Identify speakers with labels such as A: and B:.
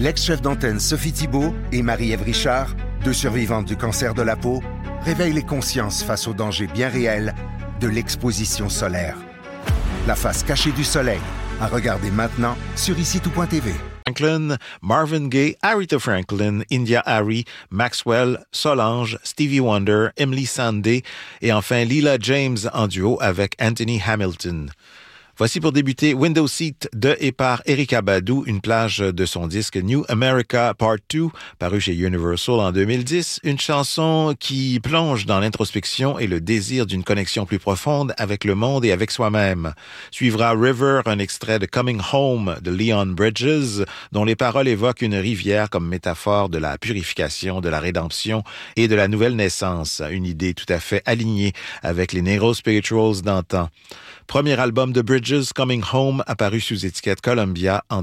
A: L'ex-chef d'antenne Sophie Thibault et Marie-Ève Richard, deux survivantes du cancer de la peau, réveillent les consciences face aux dangers bien réels de l'exposition solaire. La face cachée du soleil, à regarder maintenant sur ICITOUP.tv.
B: Franklin, Marvin Gaye, Aretha Franklin, India Arie, Maxwell, Solange, Stevie Wonder, Emily Sandé et enfin Leela James en duo avec Anthony Hamilton. Voici pour débuter Window Seat de et par Erykah Badu, une plage de son disque New America Part 2, paru chez Universal en 2010, une chanson qui plonge dans l'introspection et le désir d'une connexion plus profonde avec le monde et avec soi-même. Suivra River, un extrait de Coming Home de Leon Bridges, dont les paroles évoquent une rivière comme métaphore de la purification, de la rédemption et de la nouvelle naissance, une idée tout à fait alignée avec les Negro Spirituals d'antan. Premier album de Bridges, Coming Home, apparu sous étiquette Columbia en